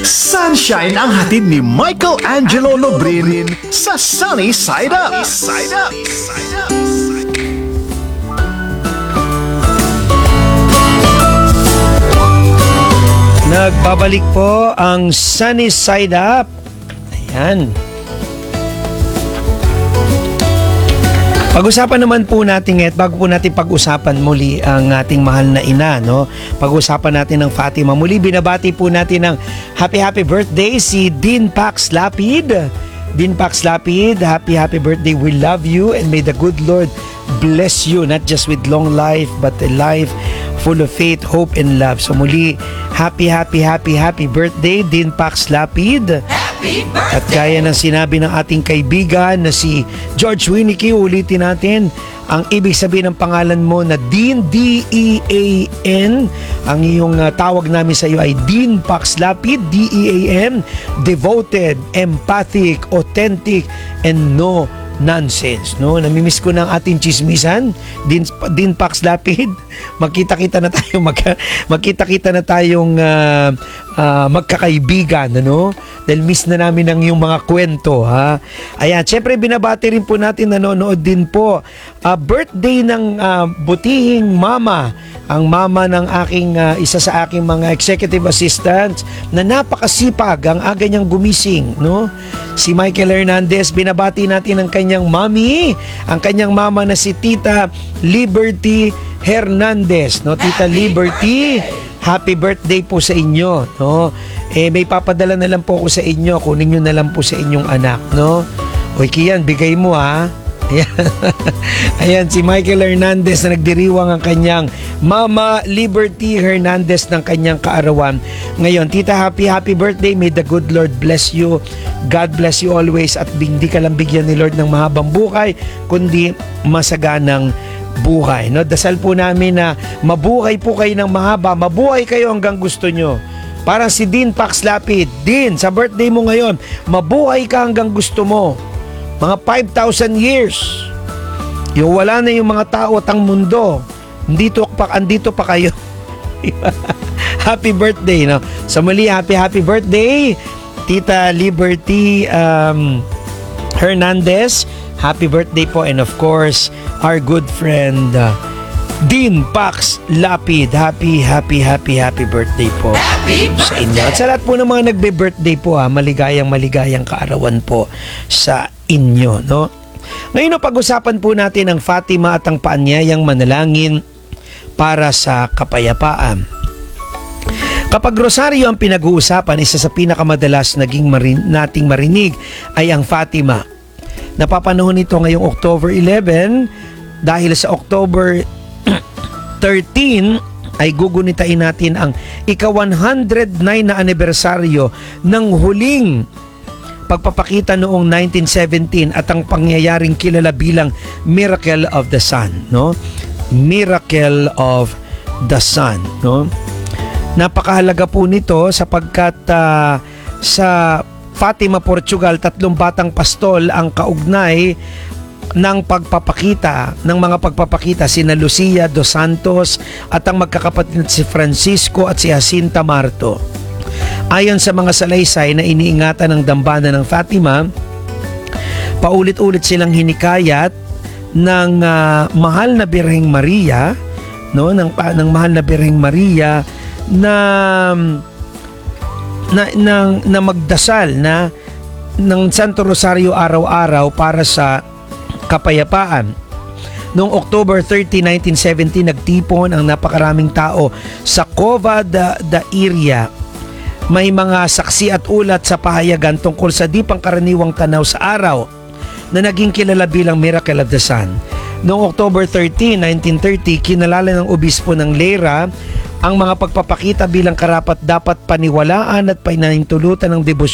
Sunshine ang hatid ni Michael Angelo Lobrin sa Sunny Side Up. Nagbabalik po ang Sunny Side Up. Ayan. Pag-usapan naman po natin ngayon, bago po natin pag-usapan muli ang ating mahal na ina, no? Pag-usapan natin ng Fatima. Muli binabati po natin ng happy birthday si Dean Pax Lapid. Dean Pax Lapid, happy birthday. We love you and may the good Lord bless you, not just with long life but a life full of faith, hope, and love. So muli, happy birthday, Dean Pax Lapid. At gaya ng sinabi ng ating kaibigan na si George Winicky, ulitin natin, ang ibig sabihin ng pangalan mo na Dean, D-E-A-N. Ang iyong tawag namin sa iyo ay Dean Pax Lapid, D-E-A-N, devoted, empathic, authentic, and no nonsense, no? Namimiss ko ng ating chismisan, Dean Pax Lapid. Magkita-kita na tayong magkakaibigan, ano? Dahil miss na namin ang iyong mga kwento, ha? Ayan, syempre binabati rin po natin, nanonood din po. Birthday ng butihing mama, ang mama ng aking isa sa aking mga executive assistants na napakasipag, ang aga niyang gumising, no? Si Michael Hernandez, binabati natin ang kanyang mami, ang kanyang mama na si Tita Liberty Hernandez, no? Tita Liberty, happy birthday po sa inyo, no? May papadala na lang po ako sa inyo, kunin nyo na lang po sa inyong anak, no? Uy, Kian, bigay mo, ha? Ayan. Ayan, si Michael Hernandez na nagdiriwang ang kanyang Mama Liberty Hernandez ng kanyang kaarawan. Ngayon, Tita, happy birthday. May the good Lord bless you. God bless you always. At hindi ka lang bigyan ni Lord ng mahabang buhay, kundi masaganang buhay, no? Dasal po namin na mabuhay po kayo ng mahaba. Mabuhay kayo hanggang gusto nyo. Parang si Dean Pax Lapid. Dean, sa birthday mo ngayon, mabuhay ka hanggang gusto mo. Mga 5,000 years. Yung wala na yung mga tao at ang mundo. Andito pa kayo. Happy birthday, no? Sa muli, happy birthday, Tita Liberty Hernandez. Happy birthday po. And of course, our good friend, Dean Pax Lapid. Happy birthday po sa inyo. At sa lahat po ng mga nagbe-birthday po, maligayang kaarawan po sa inyo, no? Ngayon, pag-usapan po natin ang Fatima at ang paanyayang manalangin para sa kapayapaan. Kapag rosaryo ang pinag-uusapan, isa sa pinakamadalas nating marinig ay ang Fatima. Napapanahon ito ngayong October 11 dahil sa October 13 ay gugunitain natin ang ika-109 na anibersaryo ng huling pagpapakita noong 1917 at ang pangyayaring kilala bilang Miracle of the Sun, no? Miracle of the Sun, no? Napakahalaga po nito sapagkat sa Fatima, Portugal, 3 batang pastol ang kaugnay ng mga pagpapakita sina Lucia dos Santos at ang magkakapatid si Francisco at si Jacinta Marto. Ayon sa mga salaysay na iniingatan ng dambana ng Fatima, paulit-ulit silang hinikayat ng mahal na Birheng Maria, no, ng mahal na Birheng Maria na magdasal ng Santo Rosario araw-araw para sa kapayapaan. Noong October 30, 1970, nagtipon ang napakaraming tao sa Cova da Iria. May mga saksi at ulat sa pahayagan tungkol sa di pangkaraniwang tanaw sa araw na naging kilala bilang Miracle of the Sun. Noong October 13, 1930, kinalala ng obispo ng Leyra ang mga pagpapakita bilang karapat dapat paniwalaan at painahintulutan ng debosyon